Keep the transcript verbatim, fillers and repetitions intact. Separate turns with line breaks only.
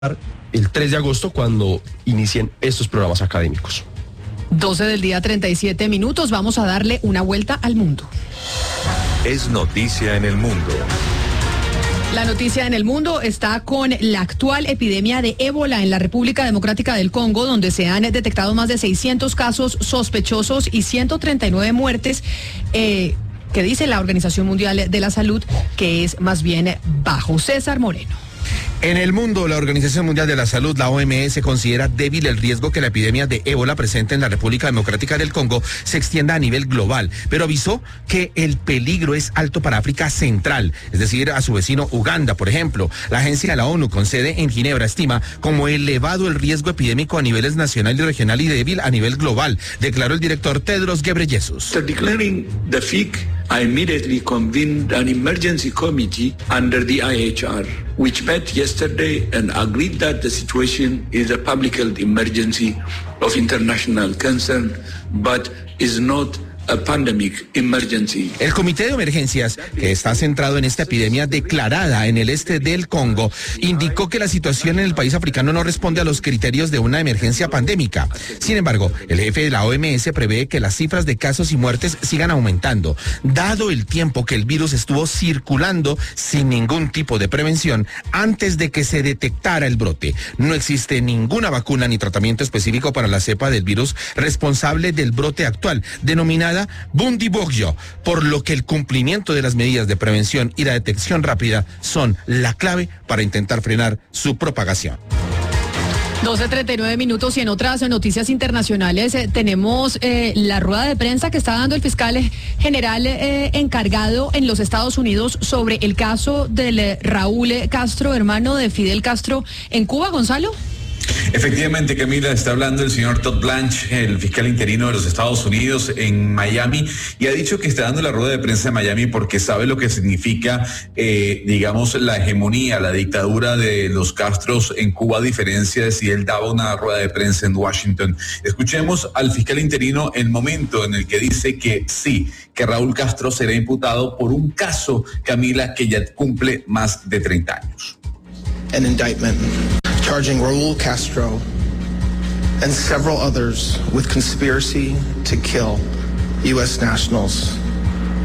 el tres de agosto cuando inicien estos programas académicos.
doce del día, treinta y siete minutos. Vamos a darle una vuelta al mundo.
Es noticia en el mundo.
La noticia en el mundo está con la actual epidemia de ébola en la República Democrática del Congo, donde se han detectado más de seiscientos casos sospechosos y ciento treinta y nueve muertes, eh, que dice la Organización Mundial de la Salud que es más bien bajo. César Moreno.
En el mundo, la Organización Mundial de la Salud, la O M S, considera débil el riesgo que la epidemia de ébola presente en la República Democrática del Congo se extienda a nivel global, pero avisó que el peligro es alto para África Central, es decir, a su vecino Uganda, por ejemplo. La agencia de la ONU con sede en Ginebra estima como elevado el riesgo epidémico a niveles nacional y regional y débil a nivel global, declaró el director Tedros Ghebreyesus.
After declaring the F I C, I immediately convened an emergency committee under the I H R, which met yesterday and agreed that the situation is a public health emergency of international concern, but is not a pandemic emergency.
El Comité de Emergencias, que está centrado en esta epidemia declarada en el este del Congo, indicó que la situación en el país africano no responde a los criterios de una emergencia pandémica. Sin embargo, el jefe de la O M S prevé que las cifras de casos y muertes sigan aumentando, dado el tiempo que el virus estuvo circulando sin ningún tipo de prevención antes de que se detectara el brote. No existe ninguna vacuna ni tratamiento específico para la cepa del virus responsable del brote actual, denominada Bundibugyo, por lo que el cumplimiento de las medidas de prevención y la detección rápida son la clave para intentar frenar su propagación.
doce treinta y nueve minutos y en otras noticias internacionales eh, tenemos eh, la rueda de prensa que está dando el fiscal general eh, encargado en los Estados Unidos sobre el caso del eh, Raúl Castro, hermano de Fidel Castro, en Cuba. Gonzalo.
Efectivamente, Camila, está hablando el señor Todd Blanche, el fiscal interino de los Estados Unidos en Miami, y ha dicho que está dando la rueda de prensa en Miami porque sabe lo que significa, eh, digamos, la hegemonía, la dictadura de los Castros en Cuba, a diferencia de si él daba una rueda de prensa en Washington. Escuchemos al fiscal interino el momento en el que dice que sí, que Raúl Castro será imputado por un caso, Camila, que ya cumple más de treinta años.
An indictment charging Raúl Castro and several others with conspiracy to kill U S nationals